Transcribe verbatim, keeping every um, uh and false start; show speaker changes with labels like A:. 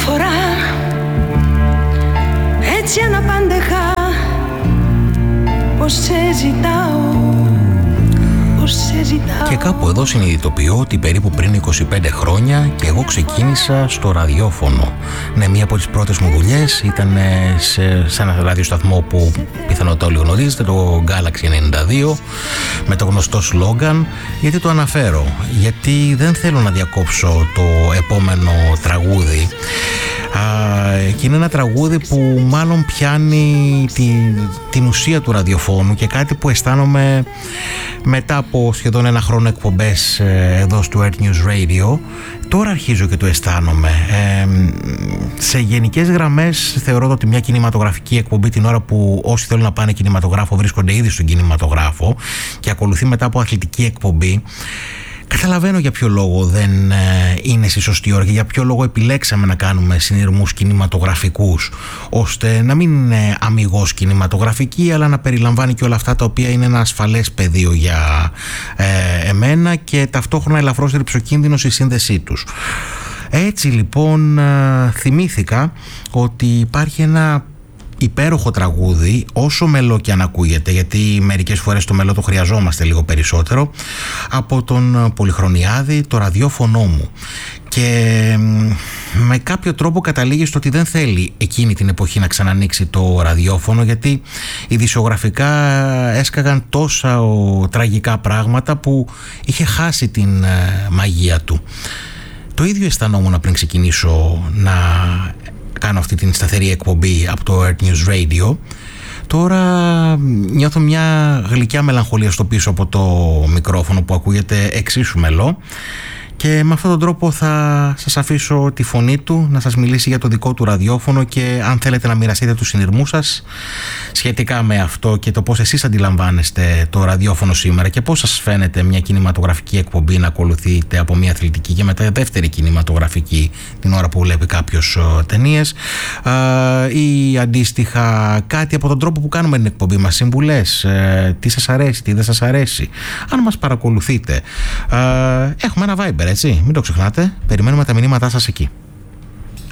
A: φορά έτσι αναπάντεχα πως σε ζητάω, πως σε ζητάω.
B: Και κάπου εδώ συνειδητοποιώ ότι περίπου πριν είκοσι πέντε χρόνια και εγώ ξεκίνησα στο ραδιόφωνο. Ναι, μία από τις πρώτες μου δουλειές ήταν σε, σε ένα ραδιοσταθμό που πιθανότατα όλοι γνωρίζετε, το Galaxy ενενήντα δύο, με το γνωστό σλόγγαν. Γιατί το αναφέρω? Γιατί δεν θέλω να διακόψω το επόμενο τραγούδι. Α, και είναι ένα τραγούδι που μάλλον πιάνει την, την ουσία του ραδιοφώνου και κάτι που αισθάνομαι μετά από σχεδόν ένα χρόνο εκπομπές εδώ στο Earth News Radio. Τώρα αρχίζω και το αισθάνομαι. Ε, σε γενικές γραμμές θεωρώ ότι μια κινηματογραφική εκπομπή, την ώρα που όσοι θέλουν να πάνε κινηματογράφο βρίσκονται ήδη στον κινηματογράφο και ακολουθεί μετά από αθλητική εκπομπή, καταλαβαίνω για ποιο λόγο δεν ε, είναι στη σωστή ώρα και για ποιο λόγο επιλέξαμε να κάνουμε συνειρμούς κινηματογραφικούς, ώστε να μην είναι αμιγώς κινηματογραφική, αλλά να περιλαμβάνει και όλα αυτά τα οποία είναι ένα ασφαλές πεδίο για ε, εμένα και ταυτόχρονα ελαφρώς ρυψοκίνδυνος η σύνδεσή τους. Έτσι λοιπόν ε, θυμήθηκα ότι υπάρχει ένα υπέροχο τραγούδι, όσο μελό και αν ακούγεται, γιατί μερικές φορές το μελό το χρειαζόμαστε λίγο περισσότερο, από τον Πολυχρονιάδη, το ραδιόφωνο μου. Και με κάποιο τρόπο καταλήγει στο ότι δεν θέλει εκείνη την εποχή να ξανανοίξει το ραδιόφωνο, γιατί ειδησιογραφικά έσκαγαν τόσα ο, τραγικά πράγματα που είχε χάσει την ε, μαγεία του. Το ίδιο αισθανόμουν πριν ξεκινήσω να κάνω αυτή την σταθερή εκπομπή από το Earth News Radio. Τώρα νιώθω μια γλυκιά μελαγχολία στο πίσω από το μικρόφωνο που ακούγεται εξίσου μελό, και με αυτόν τον τρόπο θα σας αφήσω τη φωνή του να σας μιλήσει για το δικό του ραδιόφωνο, και αν θέλετε να μοιραστείτε τους συνειρμούς σας σχετικά με αυτό και το πώς εσείς αντιλαμβάνεστε το ραδιόφωνο σήμερα και πώς σας φαίνεται μια κινηματογραφική εκπομπή να ακολουθείτε από μια αθλητική και μετά δεύτερη κινηματογραφική την ώρα που βλέπει κάποιος ταινίες, ή αντίστοιχα κάτι από τον τρόπο που κάνουμε την εκπομπή μας, συμβουλές, τι σας αρέσει, τι δεν σας αρέσει, αν μας παρακολουθείτε. Έχουμε ένα Viber, έτσι, μην το ξεχνάτε. Περιμένουμε τα μηνύματά σας εκεί.